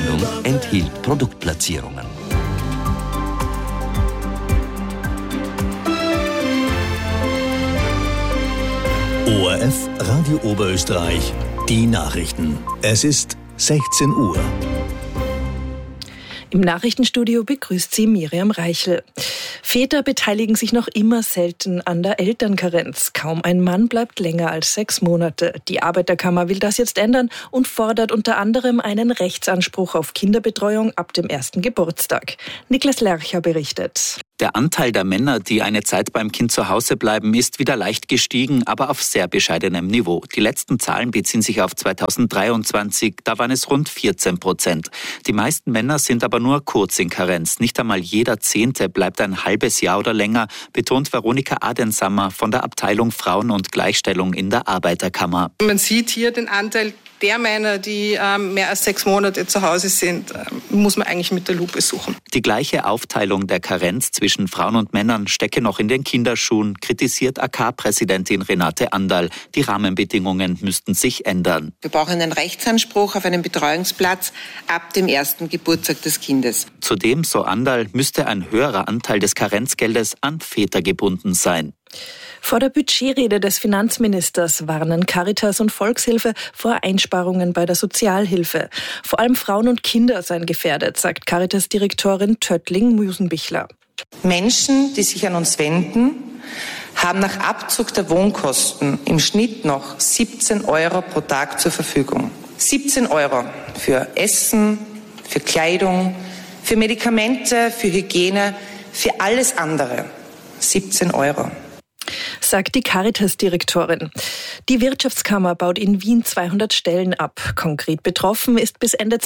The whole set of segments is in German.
Sendung enthielt Produktplatzierungen. ORF Radio Oberösterreich, die Nachrichten. Es ist 16 Uhr. Im Nachrichtenstudio begrüßt sie Miriam Reichel. Väter beteiligen sich noch immer selten an der Elternkarenz. Kaum ein Mann bleibt länger als 6 Monate. Die Arbeiterkammer will das jetzt ändern und fordert unter anderem einen Rechtsanspruch auf Kinderbetreuung ab dem 1. Geburtstag. Niklas Lercher berichtet. Der Anteil der Männer, die eine Zeit beim Kind zu Hause bleiben, ist wieder leicht gestiegen, aber auf sehr bescheidenem Niveau. Die letzten Zahlen beziehen sich auf 2023, da waren es rund 14%. Die meisten Männer sind aber nur kurz in Karenz. Nicht einmal jeder 10. bleibt ein halbes Jahr oder länger, betont Veronika Adensammer von der Abteilung Frauen und Gleichstellung in der Arbeiterkammer. Man sieht hier den Anteil der Männer, die mehr als 6 Monate zu Hause sind, muss man eigentlich mit der Lupe suchen. Die gleiche Aufteilung der Karenz zwischen Frauen und Männern stecke noch in den Kinderschuhen, kritisiert AK-Präsidentin Renate Anderl. Die Rahmenbedingungen müssten sich ändern. Wir brauchen einen Rechtsanspruch auf einen Betreuungsplatz ab dem 1. Geburtstag des Kindes. Zudem, so Anderl, müsste ein höherer Anteil des Karenzgeldes an Väter gebunden sein. Vor der Budgetrede des Finanzministers warnen Caritas und Volkshilfe vor Einsparungen bei der Sozialhilfe. Vor allem Frauen und Kinder seien gefährdet, sagt Caritas-Direktorin Töttling-Musenbichler. Menschen, die sich an uns wenden, haben nach Abzug der Wohnkosten im Schnitt noch 17 € pro Tag zur Verfügung. 17 € für Essen, für Kleidung, für Medikamente, für Hygiene, für alles andere. 17 €. Sagt die Caritas-Direktorin. Die Wirtschaftskammer baut in Wien 200 Stellen ab. Konkret betroffen ist bis Ende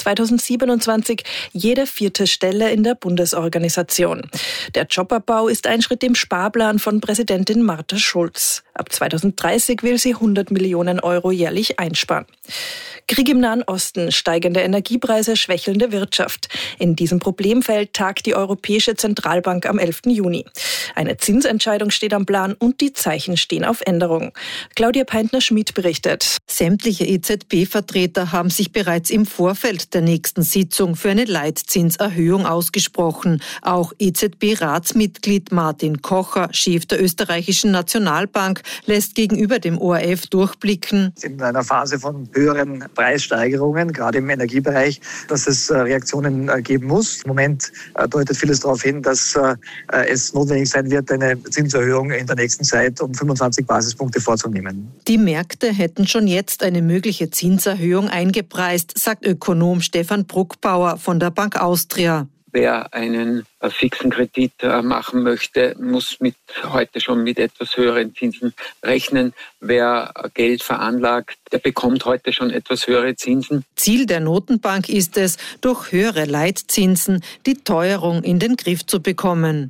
2027 jede 4. Stelle in der Bundesorganisation. Der Jobabbau ist ein Schritt im Sparplan von Präsidentin Martha Schulz. Ab 2030 will sie 100 Millionen € jährlich einsparen. Krieg im Nahen Osten, steigende Energiepreise, schwächelnde Wirtschaft. In diesem Problemfeld tagt die Europäische Zentralbank am 11. Juni. Eine Zinsentscheidung steht am Plan und die Zeichen stehen auf Änderung. Claudia Peintner-Schmid berichtet. Sämtliche EZB-Vertreter haben sich bereits im Vorfeld der nächsten Sitzung für eine Leitzinserhöhung ausgesprochen. Auch EZB-Ratsmitglied Martin Kocher, Chef der österreichischen Nationalbank, lässt gegenüber dem ORF durchblicken. In einer Phase von höheren Preissteigerungen, gerade im Energiebereich, dass es Reaktionen geben muss. Im Moment deutet vieles darauf hin, dass es notwendig sein wird, eine Zinserhöhung in der nächsten Zeit um 25 Basispunkte vorzunehmen. Die Märkte hätten schon jetzt eine mögliche Zinserhöhung eingepreist, sagt Ökonom Stefan Bruckbauer von der Bank Austria. Wer einen fixen Kredit machen möchte, muss heute schon mit etwas höheren Zinsen rechnen. Wer Geld veranlagt, der bekommt heute schon etwas höhere Zinsen. Ziel der Notenbank ist es, durch höhere Leitzinsen die Teuerung in den Griff zu bekommen.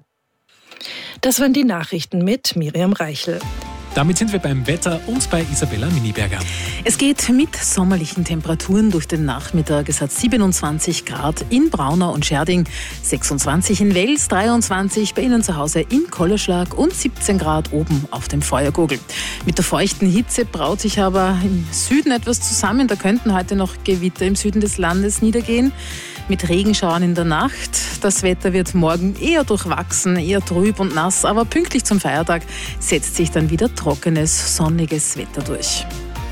Das waren die Nachrichten mit Miriam Reichel. Damit sind wir beim Wetter und bei Isabella Miniberger. Es geht mit sommerlichen Temperaturen durch den Nachmittag. Es hat 27 Grad in Braunau und Scherding, 26 in Wels, 23 bei Ihnen zu Hause in Kollerschlag und 17 Grad oben auf dem Feuergurgel. Mit der feuchten Hitze braut sich aber im Süden etwas zusammen. Da könnten heute noch Gewitter im Süden des Landes niedergehen. Mit Regenschauern in der Nacht. Das Wetter wird morgen eher durchwachsen, eher trüb und nass, aber pünktlich zum Feiertag setzt sich dann wieder trockenes, sonniges Wetter durch.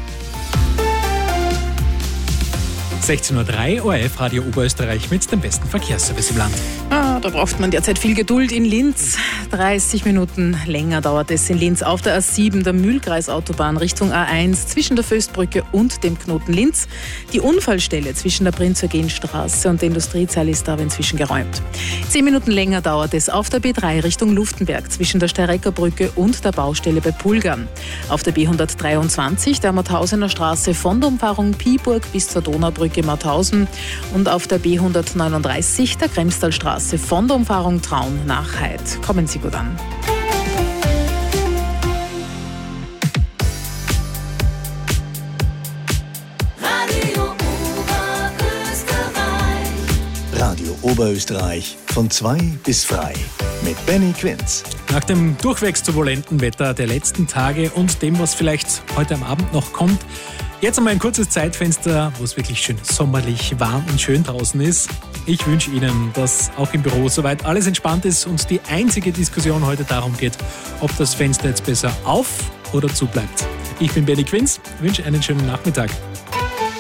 16:03 Uhr, ORF Radio Oberösterreich mit dem besten Verkehrsservice im Land. Da braucht man derzeit viel Geduld in Linz. 30 Minuten länger dauert es in Linz auf der A7, der Mühlkreisautobahn Richtung A1 zwischen der Föstbrücke und dem Knoten Linz. Die Unfallstelle zwischen der Prinz-Eugen-Straße und der Industriezeile ist aber inzwischen geräumt. 10 Minuten länger dauert es auf der B3 Richtung Luftenberg zwischen der Steireckerbrücke und der Baustelle bei Pulgern. Auf der B123 der Mauthausener Straße von der Umfahrung Piburg bis zur Donaubrücke Mauthausen und auf der B139 der Kremstalstraße von der Umfahrung Traun nach Heid. Kommen Sie gut an. Radio Oberösterreich von 2 bis frei mit Benny Quinz. Nach dem durchwegs turbulenten Wetter der letzten Tage und dem, was vielleicht heute am Abend noch kommt, Jetzt einmal ein kurzes Zeitfenster, wo es wirklich schön sommerlich, warm und schön draußen ist. Ich wünsche Ihnen, dass auch im Büro soweit alles entspannt ist und die einzige Diskussion heute darum geht, ob das Fenster jetzt besser auf oder zu bleibt. Ich bin Benny Quinz, wünsche einen schönen Nachmittag.